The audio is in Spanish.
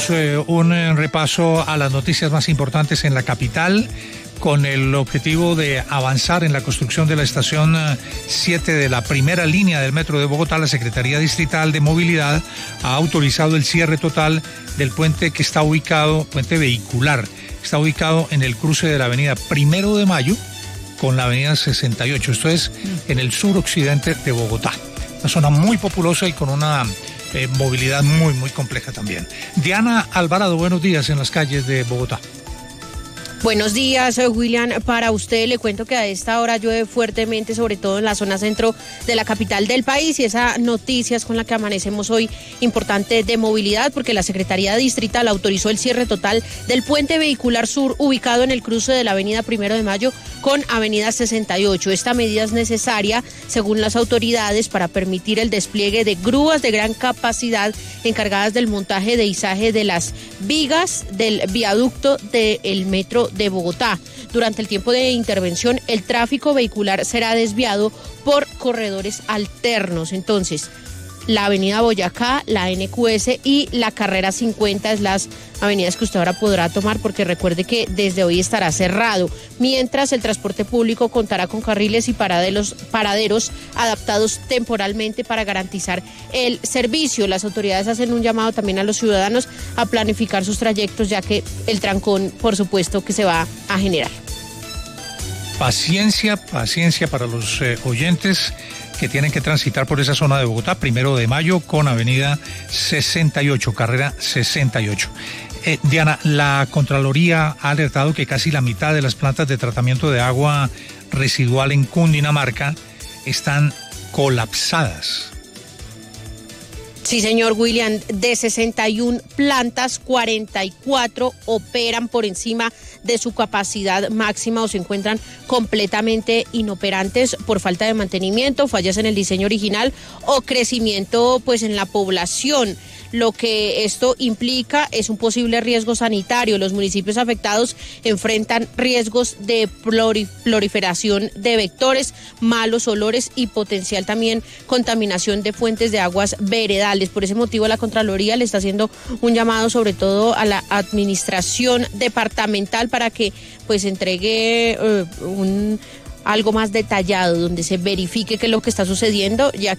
Hacemos un repaso a las noticias más importantes en la capital con el objetivo de avanzar en la construcción de la estación 7 de la primera línea del Metro de Bogotá. La Secretaría Distrital de Movilidad ha autorizado el cierre total del puente que está ubicado, puente vehicular, está ubicado en el cruce de la avenida 1 de Mayo con la avenida 68. Esto es en el suroccidente de Bogotá. Una zona muy populosa y con una movilidad muy, muy compleja también. Diana Alvarado, buenos días en las calles de Bogotá. Buenos días, William. Para usted le cuento que a esta hora llueve fuertemente, sobre todo en la zona centro de la capital del país, y esa noticia es con la que amanecemos hoy, importante de movilidad, porque la Secretaría Distrital autorizó el cierre total del puente vehicular sur ubicado en el cruce de la avenida 1 de Mayo con avenida 68. Esta medida es necesaria, según las autoridades, para permitir el despliegue de grúas de gran capacidad encargadas del montaje de izaje de las vigas del viaducto del metro de Bogotá. Durante el tiempo de intervención, el tráfico vehicular será desviado por corredores alternos. Entonces, la avenida Boyacá, la NQS y la carrera 50 es las avenidas que usted ahora podrá tomar, porque recuerde que desde hoy estará cerrado, mientras el transporte público contará con carriles y paraderos adaptados temporalmente para garantizar el servicio. Las autoridades hacen un llamado también a los ciudadanos a planificar sus trayectos, ya que el trancón, por supuesto, que se va a generar. Paciencia para los oyentes que tienen que transitar por esa zona de Bogotá, 1 de Mayo con avenida 68, carrera 68. Diana, la Contraloría ha alertado que casi la mitad de las plantas de tratamiento de agua residual en Cundinamarca están colapsadas. Sí, señor William, de 61 plantas, 44 operan por encima de su capacidad máxima o se encuentran completamente inoperantes por falta de mantenimiento, fallas en el diseño original o crecimiento pues en la población. Lo que esto implica es un posible riesgo sanitario. Los municipios afectados enfrentan riesgos de proliferación de vectores, malos olores y potencial también contaminación de fuentes de aguas veredales. Por ese motivo, la Contraloría le está haciendo un llamado sobre todo a la administración departamental para que pues entregue algo más detallado donde se verifique qué es lo que está sucediendo, ya